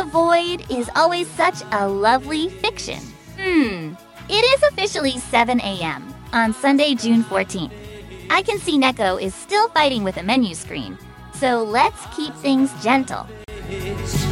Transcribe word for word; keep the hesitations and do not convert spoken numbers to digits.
void is always such a lovely fiction. Hmm. It is officially seven a m on Sunday, June fourteenth. I can see Neko is still fighting with a menu screen, so let's keep things gentle.